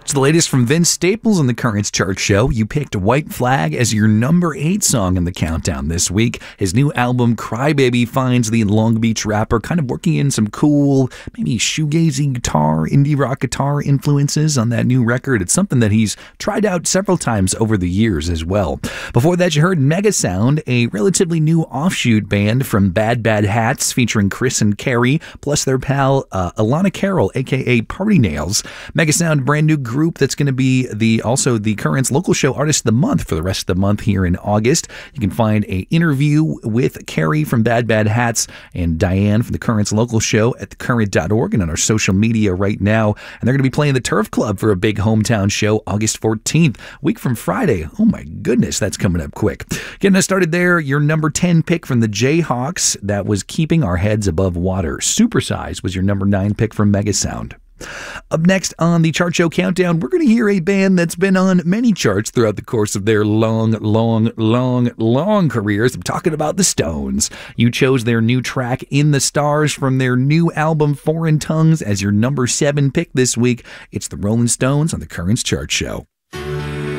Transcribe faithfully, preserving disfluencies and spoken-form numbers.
It's the latest from Vince Staples on the Currents Chart Show. You picked White Flag as your number eight song in the countdown this week. His new album, Crybaby, finds the Long Beach rapper kind of working in some cool, maybe shoegazy guitar, indie rock guitar influences on that new record. It's something that he's tried out several times over the years as well. Before that, you heard Megasound, a relatively new offshoot band from Bad Bad Hats featuring Chris and Carrie, plus their pal uh, Alana Carroll, aka Party Nails. Megasound, brand new group that's going to be the also the Currents Local Show Artist of the Month for the rest of the month here in August. You can find a interview with Carrie from Bad Bad Hats and Diane from the Currents Local Show at the current dot org and on our social media right now. And they're going to be playing the Turf Club for a big hometown show August fourteenth, week from Friday. Oh my goodness, that's coming up quick. Getting us started there, your number ten pick from the Jayhawks, that was Keeping Our Heads Above Water. Supersize was your number nine pick from Megasound. Up next on the Chart Show Countdown, we're going to hear a band that's been on many charts throughout the course of their long, long, long, long careers. I'm talking about the Stones. You chose their new track, In the Stars, from their new album, Foreign Tongues, as your number seven pick this week. It's the Rolling Stones on the Currents Chart Show.